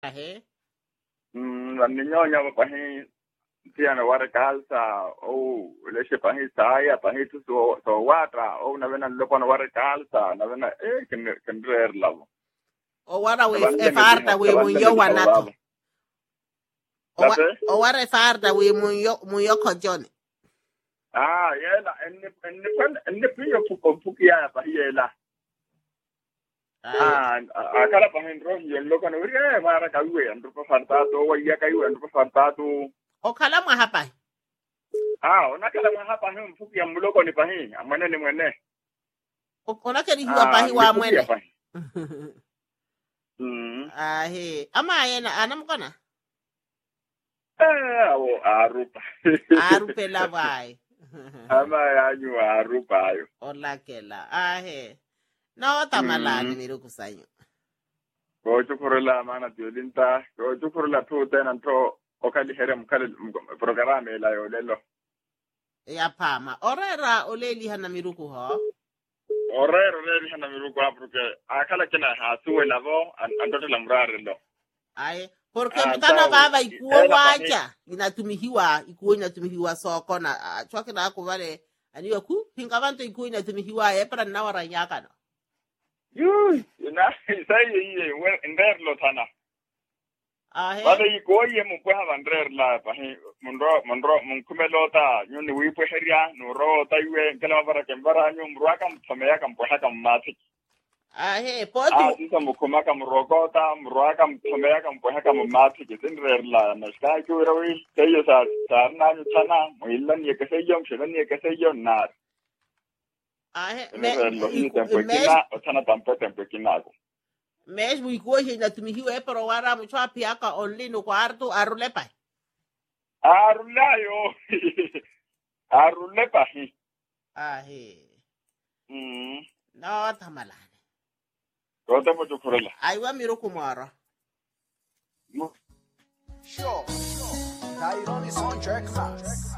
Ahe. Ninyonya pahi tiana wara kalsa o leshe pahi saya pahi tu so watra o na vena lopona wara kalsa na vena kendrer lavo. O wara we farta we munyo wanato. O wara farta we munyo kojone. Yela enne piyo pukia pahi yela. Akala pahin roh yon lokan uri mara kawe andro pa fartato waya kawe andro pa fartato o kala mahapa ona kala mahapa hum fuki amuloko ni pahin amane ni mwene ona keri hiwa pahi wa mwene he ama yena anamkona arupe la vai ama yanyu arupa yo ola kela he no tamalani miruku sanyo ko chukurula mana diolinta ko chukurula tu tenanto okali herem kali programa la yo lelo ya pama orera oleli hana miruku ho orera oleli hana miruku porque akala kena hasuwe lavo andoto la mrare ndo porque mtana baba ikuo wacha inatumihiwa soko na chwake na ako vale aniyo ku hingavanto ikuo inatumihiwa epra na waranyaka no sai nderlo tana wala ikoye mukwa vandrerla pahi munro munkumelota nyuni wipo heria nuro taiwe kala bara kembara nyumruaka mthamea kampoha kamati potu sisa mukuma kamrokota mruaka mthamea kampoha kamati kindrerla nashka kuirawi kayo sa sarna nyutana muillan yekaseyom shedan yekaseyom nar Mes wikuoje inatumihiwa epero wara mchwa piaka onlino kwa arulepa. Arulayo. Arulepa hi. No tamalane. Kota mo chukurela. Aiwa miruku mara. Sure. Tyrone is on track fast.